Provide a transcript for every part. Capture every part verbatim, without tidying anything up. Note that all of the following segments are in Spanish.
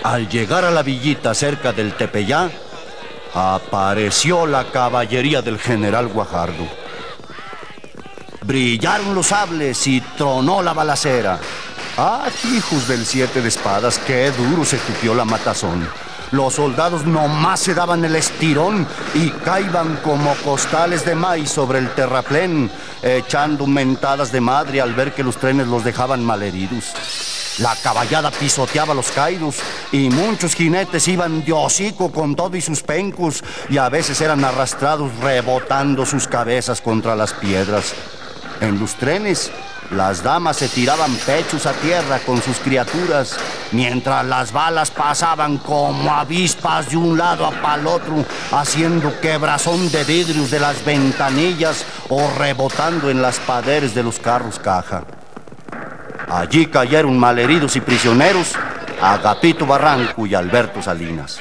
Al llegar a la villita cerca del Tepeyá, apareció la caballería del general Guajardo. Brillaron los sables y tronó la balacera. ¡Ah, hijos del siete de espadas! ¡Qué duro se tupió la matazón! Los soldados nomás se daban el estirón y caíban como costales de maíz sobre el terraplén, echando mentadas de madre al ver que los trenes los dejaban malheridos. La caballada pisoteaba los caídos y muchos jinetes iban de hocico con todo y sus pencos y a veces eran arrastrados rebotando sus cabezas contra las piedras. En los trenes, las damas se tiraban pechos a tierra con sus criaturas, mientras las balas pasaban como avispas de un lado a pa'l otro, haciendo quebrazón de vidrios de las ventanillas o rebotando en las paredes de los carros caja. Allí cayeron malheridos y prisioneros Agapito Barranco y Alberto Salinas.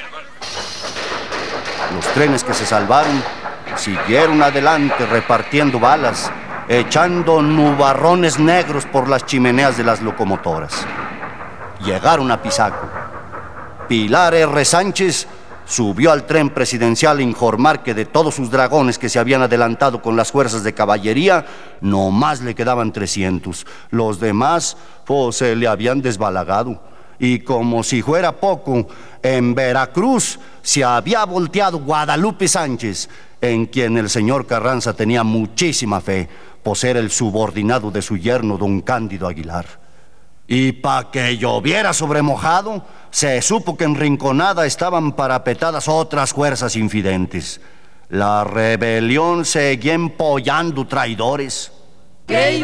Los trenes que se salvaron siguieron adelante repartiendo balas, echando nubarrones negros por las chimeneas de las locomotoras. Llegaron a Pisaco. Pilar R. Sánchez subió al tren presidencial a informar que de todos sus dragones que se habían adelantado con las fuerzas de caballería, nomás le quedaban trescientos. Los demás, pues, se le habían desbalagado. Y como si fuera poco, en Veracruz se había volteado Guadalupe Sánchez, en quien el señor Carranza tenía muchísima fe, pues era el subordinado de su yerno, don Cándido Aguilar. Y pa' que lloviera sobre mojado, se supo que en Rinconada estaban parapetadas otras fuerzas infidentes. La rebelión seguía empollando traidores. Que